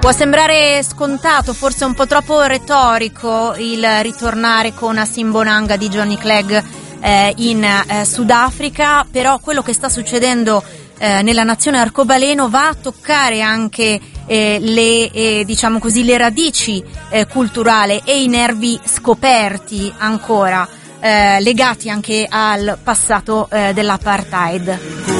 Può sembrare scontato, forse un po' troppo retorico, il ritornare con Asimbonanga di Johnny Clegg in Sudafrica, però quello che sta succedendo nella nazione arcobaleno va a toccare anche diciamo così, le radici culturali e i nervi scoperti ancora, legati anche al passato dell'apartheid.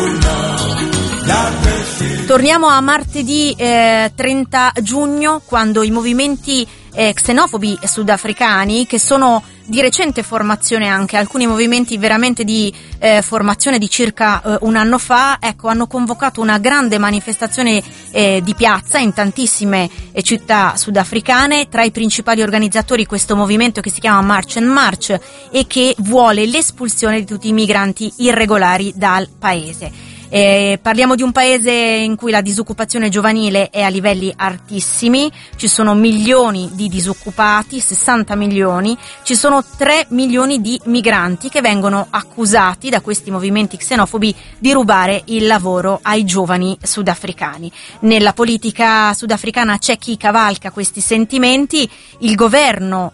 Torniamo a martedì 30 giugno, quando i movimenti xenofobi sudafricani, che sono di recente formazione, anche alcuni movimenti veramente di formazione di circa un anno fa, hanno convocato una grande manifestazione di piazza in tantissime città sudafricane. Tra i principali organizzatori questo movimento che si chiama March and March e che vuole l'espulsione di tutti i migranti irregolari dal paese. Parliamo di un paese in cui la disoccupazione giovanile è a livelli altissimi, ci sono milioni di disoccupati, 60 milioni, ci sono 3 milioni di migranti che vengono accusati da questi movimenti xenofobi di rubare il lavoro ai giovani sudafricani. Nella politica sudafricana c'è chi cavalca questi sentimenti. Il governo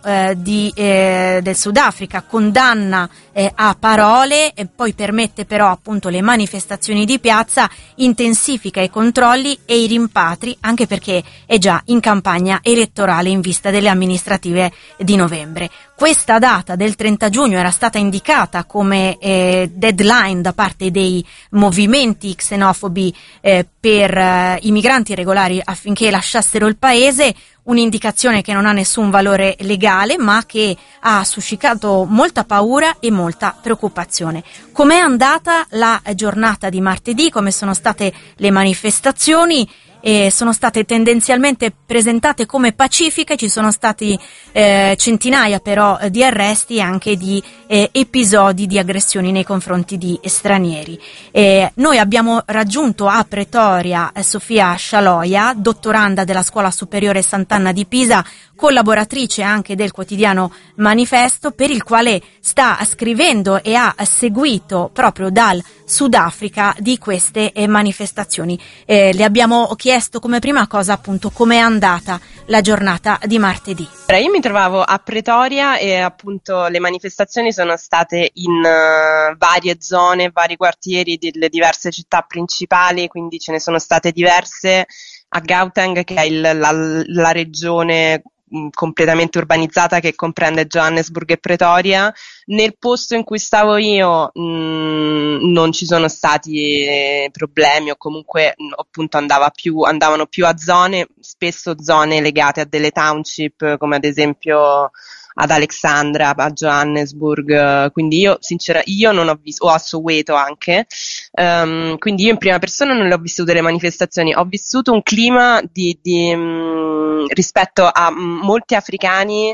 del Sudafrica condanna a parole e poi permette però appunto le manifestazioni di piazza, intensifica i controlli e i rimpatri, anche perché è già in campagna elettorale in vista delle amministrative di novembre. Questa data del 30 giugno era stata indicata come deadline da parte dei movimenti xenofobi per i migranti irregolari affinché lasciassero il paese, un'indicazione che non ha nessun valore legale ma che ha suscitato molta paura e molta preoccupazione. Com'è andata la giornata di martedì? Come sono state le manifestazioni? Sono state tendenzialmente presentate come pacifiche, ci sono stati centinaia però di arresti e anche di episodi di aggressioni nei confronti di stranieri. Noi abbiamo raggiunto a Pretoria Sofia Scialoia, dottoranda della Scuola Superiore Sant'Anna di Pisa, collaboratrice anche del quotidiano Manifesto, per il quale sta scrivendo e ha seguito proprio dal Sudafrica di queste manifestazioni. Le abbiamo chiesto come prima cosa appunto com'è andata la giornata di martedì. Io mi trovavo a Pretoria e appunto le manifestazioni sono state in varie zone, vari quartieri delle diverse città principali, quindi ce ne sono state diverse a Gauteng, che è la regione completamente urbanizzata che comprende Johannesburg e Pretoria. Nel posto in cui stavo io non ci sono stati problemi, o comunque appunto andavano più a zone, spesso zone legate a delle township, come ad esempio ad Alexandra, a Johannesburg, quindi io non ho visto, o a Soweto anche, quindi io in prima persona non le ho vissute le manifestazioni, ho vissuto un clima rispetto a molti africani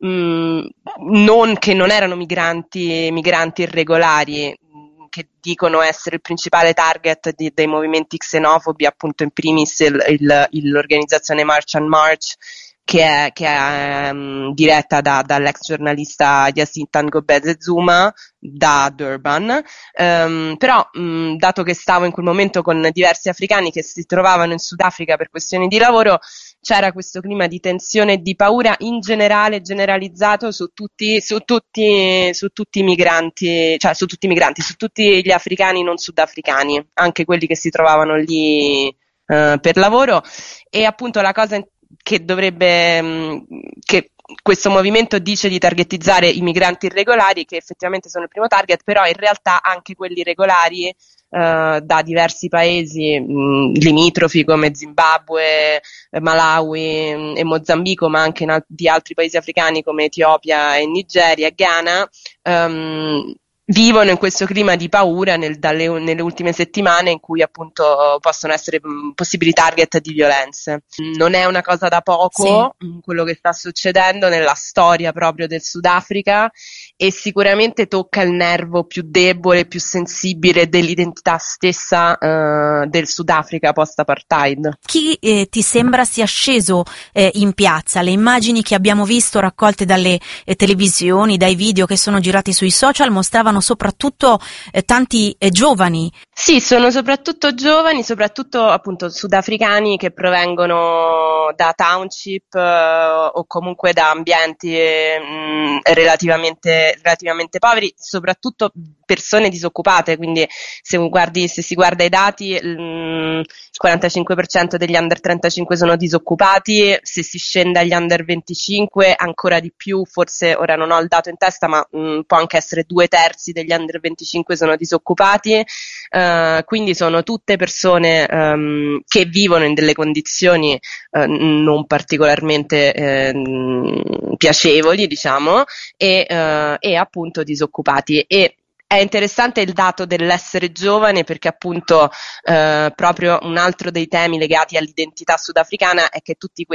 che non erano migranti irregolari, che dicono essere il principale target dei movimenti xenofobi, appunto in primis l'organizzazione March and March, che è diretta dall'ex giornalista Jacinta Ngobeze Zuma da Durban, però dato che stavo in quel momento con diversi africani che si trovavano in Sudafrica per questioni di lavoro, c'era questo clima di tensione e di paura in generale, generalizzato su tutti i migranti, cioè su tutti gli africani non sudafricani, anche quelli che si trovavano lì per lavoro. E appunto la cosa che questo movimento dice di targetizzare i migranti irregolari, che effettivamente sono il primo target, però in realtà anche quelli regolari da diversi paesi limitrofi come Zimbabwe, Malawi e Mozambico, ma anche di altri paesi africani come Etiopia e Nigeria e Ghana, vivono in questo clima di paura nelle ultime settimane, in cui appunto possono essere possibili target di violenze. Non è una cosa da poco, sì, quello che sta succedendo nella storia proprio del Sudafrica, e sicuramente tocca il nervo più debole, più sensibile dell'identità stessa del Sudafrica post-apartheid. Chi ti sembra sia sceso in piazza? Le immagini che abbiamo visto raccolte dalle televisioni, dai video che sono girati sui social, mostravano sono soprattutto tanti giovani. Sì, sono soprattutto giovani, soprattutto appunto sudafricani che provengono da township o comunque da ambienti relativamente poveri, soprattutto persone disoccupate, quindi se si guarda i dati, il 45% degli under 35 sono disoccupati, se si scende agli under 25 ancora di più, forse ora non ho il dato in testa, ma può anche essere 2/3 degli under 25 sono disoccupati. Quindi sono tutte persone che vivono in delle condizioni non particolarmente piacevoli, diciamo, e appunto disoccupati. E è interessante il dato dell'essere giovane perché appunto proprio un altro dei temi legati all'identità sudafricana è che tutte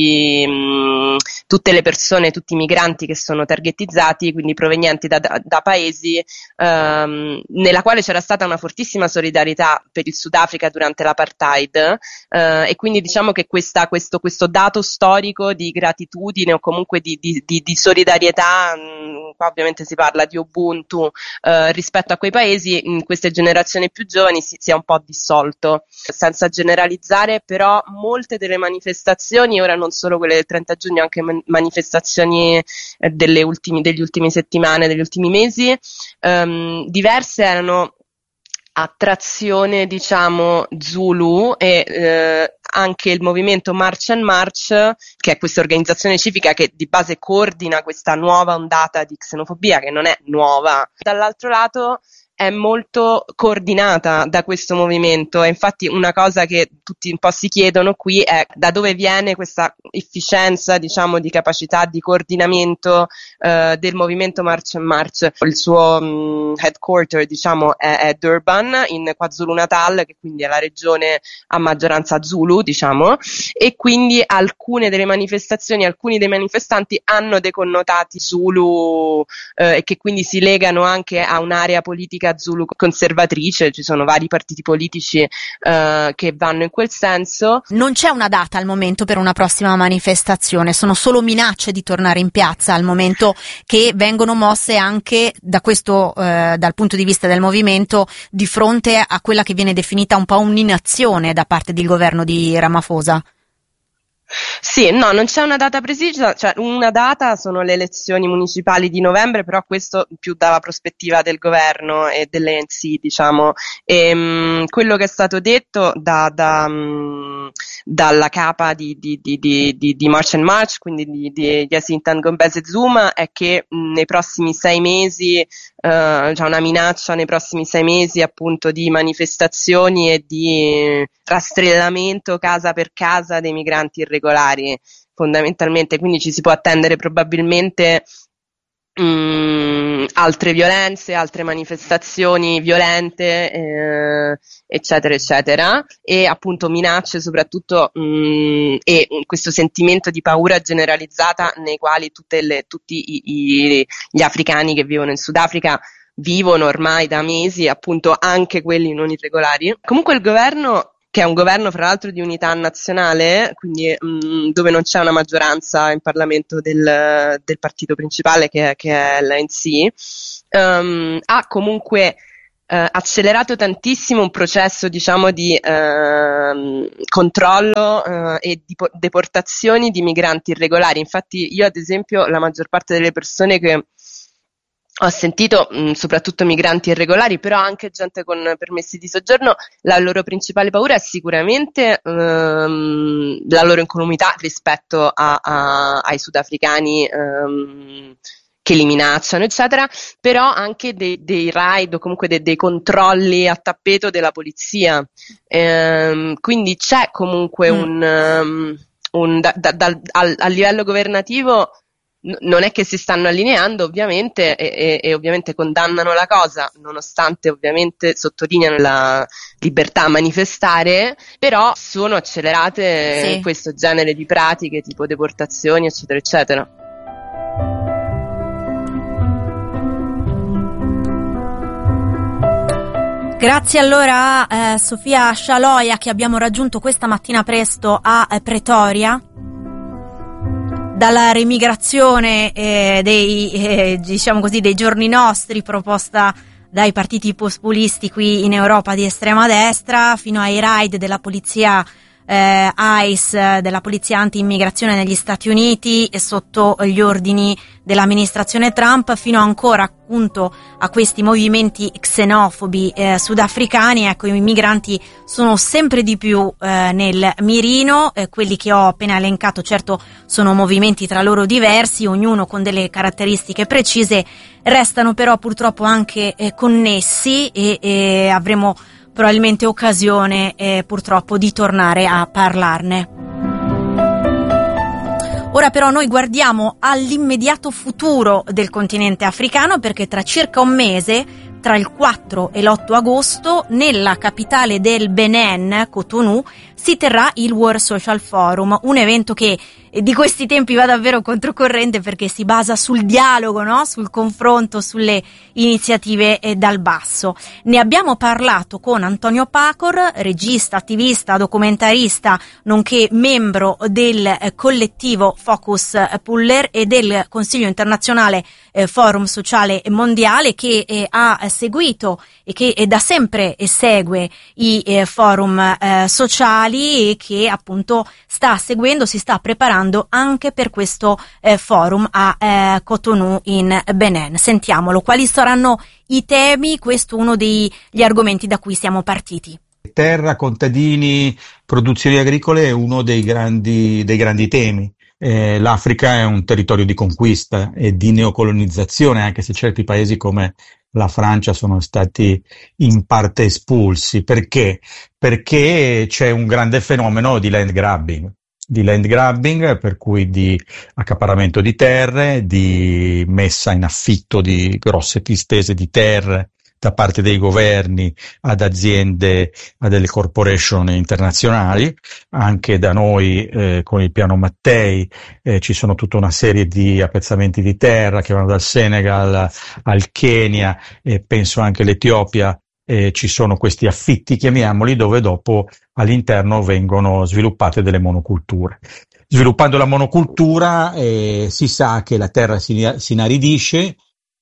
le persone, tutti i migranti che sono targetizzati, quindi provenienti da paesi nella quale c'era stata una fortissima solidarietà per il Sudafrica durante l'apartheid, e quindi diciamo che questo dato storico di gratitudine o comunque di solidarietà, qua ovviamente si parla di Ubuntu, rispetto a quei paesi, in queste generazioni più giovani si è un po' dissolto. Senza generalizzare, però molte delle manifestazioni, ora non solo quelle del 30 giugno, anche manifestazioni degli ultimi settimane, degli ultimi mesi, diverse erano a trazione, diciamo, Zulu e anche il movimento March and March, che è questa organizzazione civica che di base coordina questa nuova ondata di xenofobia, che non è nuova. Dall'altro lato è molto coordinata da questo movimento e infatti una cosa che tutti un po' si chiedono qui è da dove viene questa efficienza, diciamo, di capacità di coordinamento del movimento March and March. Il suo headquarter, diciamo, è Durban in KwaZulu-Natal, che quindi è la regione a maggioranza Zulu, diciamo, e quindi alcune delle manifestazioni, alcuni dei manifestanti hanno dei connotati Zulu e che quindi si legano anche a un'area politica Zulu conservatrice. Ci sono vari partiti politici che vanno in quel senso. Non c'è una data al momento per una prossima manifestazione, sono solo minacce di tornare in piazza al momento che vengono mosse anche da questo dal punto di vista del movimento di fronte a quella che viene definita un po' un'inazione da parte del governo di Ramaphosa. Sì, no, non c'è una data precisa, cioè una data sono le elezioni municipali di novembre, però questo più dalla prospettiva del governo e dell'ANC, diciamo. E, quello che è stato detto dalla capa di March and March, quindi di Jacinta Ngombese Zuma, è che nei prossimi 6 mesi, c'è una minaccia nei prossimi 6 mesi appunto di manifestazioni e di rastrellamento casa per casa dei migranti irregolari, fondamentalmente. Quindi ci si può attendere probabilmente altre violenze, altre manifestazioni violente, eccetera eccetera, e appunto minacce soprattutto, e questo sentimento di paura generalizzata nei quali tutti gli africani che vivono in Sudafrica vivono ormai da mesi, appunto anche quelli non irregolari. Comunque il governo, che è un governo fra l'altro di unità nazionale, quindi dove non c'è una maggioranza in Parlamento del partito principale che è l'ANC, ha comunque accelerato tantissimo un processo, diciamo, di controllo e di deportazioni di migranti irregolari. Infatti io, ad esempio, la maggior parte delle persone che ho sentito, soprattutto migranti irregolari, però anche gente con permessi di soggiorno, la loro principale paura è sicuramente la loro incolumità rispetto ai sudafricani che li minacciano, eccetera, però anche dei raid o comunque dei controlli a tappeto della polizia. Quindi c'è comunque a livello governativo. Non è che si stanno allineando, ovviamente, e ovviamente condannano la cosa, nonostante ovviamente sottolineano la libertà a manifestare, però sono accelerate questo genere di pratiche, tipo deportazioni, eccetera, eccetera. Grazie allora a Sofia Scialoia, che abbiamo raggiunto questa mattina presto a Pretoria. dalla remigrazione diciamo così, dei giorni nostri, proposta dai partiti populisti qui in Europa di estrema destra, fino ai raid della polizia ICE, della polizia anti-immigrazione negli Stati Uniti e sotto gli ordini dell'amministrazione Trump, fino ancora appunto a questi movimenti xenofobi sudafricani. Ecco, i migranti sono sempre di più nel mirino, quelli che ho appena elencato certo sono movimenti tra loro diversi, ognuno con delle caratteristiche precise, restano però purtroppo anche connessi e avremo probabilmente occasione purtroppo di tornare a parlarne. Ora però noi guardiamo all'immediato futuro del continente africano, perché tra circa un mese, tra il 4 e l'8 agosto, nella capitale del Benin, Cotonou, si terrà il World Social Forum, un evento che di questi tempi va davvero controcorrente perché si basa sul dialogo, no? Sul confronto, sulle iniziative dal basso. Ne abbiamo parlato con Antonio Pacor, regista, attivista, documentarista, nonché membro del collettivo Focus Puller e del Consiglio internazionale Forum Sociale Mondiale, che ha seguito e che da sempre segue i forum sociali e che appunto sta seguendo, si sta preparando anche per questo forum a Cotonou in Benin. Sentiamolo, quali saranno i temi? Questo è uno degli argomenti da cui siamo partiti. Terra, contadini, produzioni agricole è uno dei grandi temi. L'Africa è un territorio di conquista e di neocolonizzazione, anche se certi paesi come la Francia sono stati in parte espulsi. Perché? Perché c'è un grande fenomeno di land grabbing, per cui di accaparramento di terre, di messa in affitto di grosse distese di terre da parte dei governi ad aziende, a delle corporation internazionali. Anche da noi con il piano Mattei ci sono tutta una serie di appezzamenti di terra che vanno dal Senegal al Kenya e penso anche all'Etiopia. Ci sono questi affitti, chiamiamoli, dove dopo all'interno vengono sviluppate delle monoculture. Sviluppando la monocultura si sa che la terra si inaridisce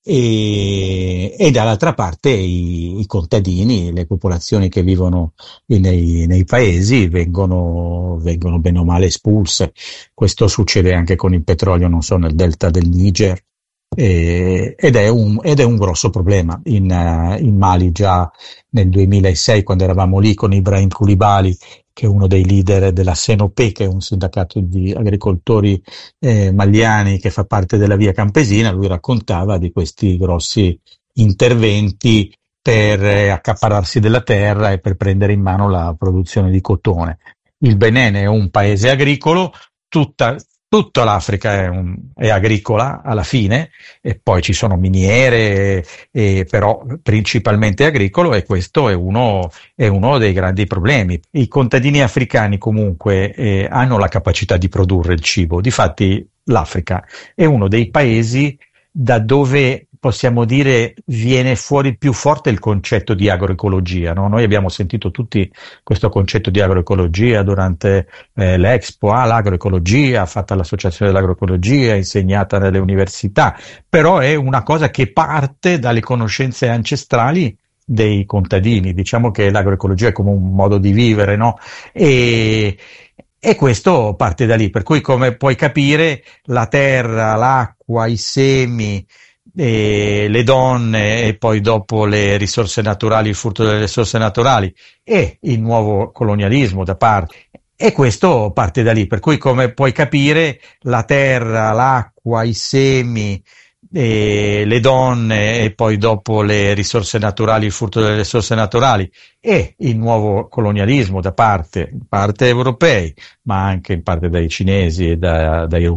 e dall'altra parte i contadini, le popolazioni che vivono nei paesi vengono bene o male espulse. Questo succede anche con il petrolio, non so, nel delta del Niger. Ed è un grosso problema. In Mali già nel 2006, quando eravamo lì con Ibrahim Coulibaly, che è uno dei leader della Senopè, che è un sindacato di agricoltori maliani che fa parte della Via Campesina, lui raccontava di questi grossi interventi per accaparrarsi della terra e per prendere in mano la produzione di cotone. Il Benin è un paese agricolo, tutta l'Africa è agricola alla fine, e poi ci sono miniere, però principalmente agricolo, e questo è uno dei grandi problemi. I contadini africani comunque hanno la capacità di produrre il cibo. Difatti l'Africa è uno dei paesi da dove possiamo dire viene fuori più forte il concetto di agroecologia, no? Noi abbiamo sentito tutti questo concetto di agroecologia durante l'Expo, l'agroecologia, fatta all'Associazione dell'Agroecologia, insegnata nelle università, però è una cosa che parte dalle conoscenze ancestrali dei contadini. Diciamo che l'agroecologia è come un modo di vivere, no? E questo parte da lì, per cui, come puoi capire, la terra, l'acqua, i semi, le donne e poi dopo le risorse naturali, il furto delle risorse naturali e il nuovo colonialismo da parte. E questo parte da lì, per cui, come puoi capire, la terra, l'acqua, i semi, le donne e poi dopo le risorse naturali, il furto delle risorse naturali e il nuovo colonialismo da parte europei, ma anche in parte dai cinesi e dai